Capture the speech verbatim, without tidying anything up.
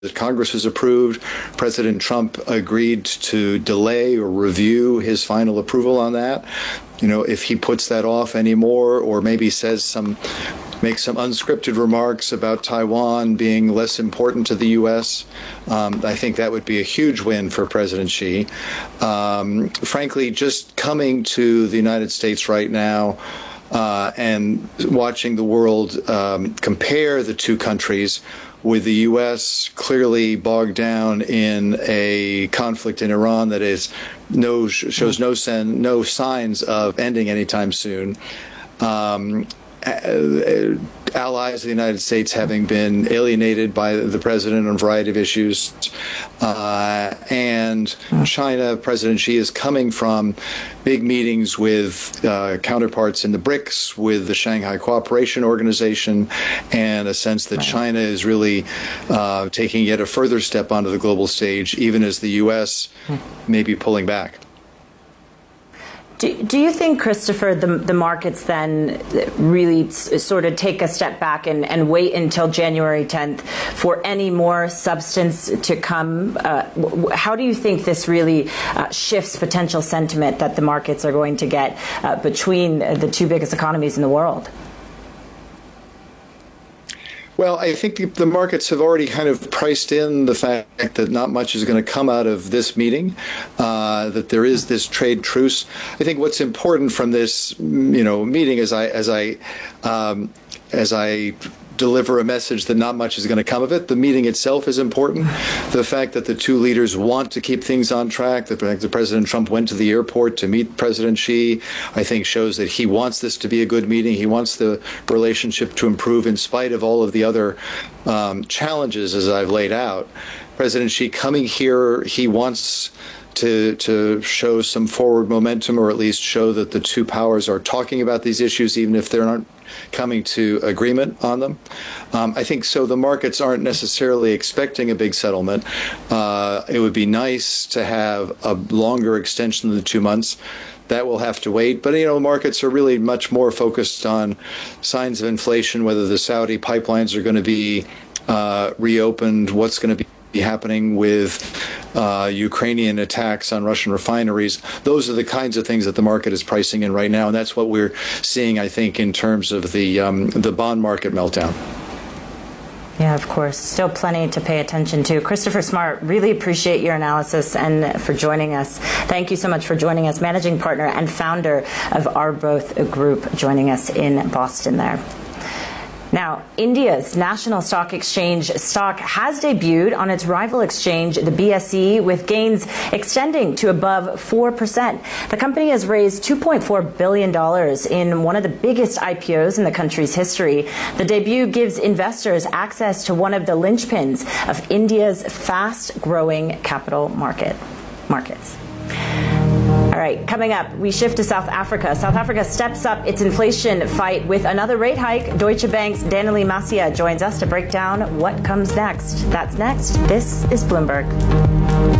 that Congress has approved. President Trump agreed to delay or review his final approval on that. You know, if he puts that off anymore, or maybe says some, makes some unscripted remarks about Taiwan being less important to the U S, um, I think that would be a huge win for President Xi. Um, frankly, just coming to the United States right now uh, and watching the world um, compare the two countries, with the U S clearly bogged down in a conflict in Iran that is no shows no sen, no signs of ending anytime soon. Um, allies of the United States having been alienated by the president on a variety of issues, uh, and China, President Xi is coming from big meetings with uh, counterparts in the BRICS, with the Shanghai Cooperation Organization, and a sense that China is really uh, taking yet a further step onto the global stage, even as the U S may be pulling back. Do, do you think, Christopher, the, the markets then really sort of take a step back and, and wait until January tenth for any more substance to come? Uh, how do you think this really uh, shifts potential sentiment that the markets are going to get uh, between the two biggest economies in the world? Well, I think the, the markets have already kind of priced in the fact that not much is going to come out of this meeting, uh, that there is this trade truce. I think what's important from this, you know, meeting, as I as I um, as I deliver a message that not much is going to come of it. The meeting itself is important. The fact that the two leaders want to keep things on track, the fact that President Trump went to the airport to meet President Xi, I think shows that he wants this to be a good meeting. He wants the relationship to improve in spite of all of the other um, challenges, as I've laid out. President Xi coming here, he wants to to show some forward momentum, or at least show that the two powers are talking about these issues, even if they're not coming to agreement on them. Um, I think so. The markets aren't necessarily expecting a big settlement. Uh, it would be nice to have a longer extension than the two months. That will have to wait. But, you know, markets are really much more focused on signs of inflation, whether the Saudi pipelines are going to be uh, reopened, what's going to be happening with uh, Ukrainian attacks on Russian refineries. Those are the kinds of things that the market is pricing in right now, and that's what we're seeing, I think, in terms of the um, the bond market meltdown. Yeah, of course. Still plenty to pay attention to. Christopher Smart, really appreciate your analysis and for joining us. Thank you so much for joining us, managing partner and founder of Arbroath Group, joining us in Boston there. Now, India's national stock exchange stock has debuted on its rival exchange, the B S E, with gains extending to above four percent. The company has raised two point four billion dollars in one of the biggest I P Os in the country's history. The debut gives investors access to one of the linchpins of India's fast-growing capital market markets. All right, coming up, we shift to South Africa. South Africa steps up its inflation fight with another rate hike. Deutsche Bank's Daniele Masia joins us to break down what comes next. That's next. This is Bloomberg.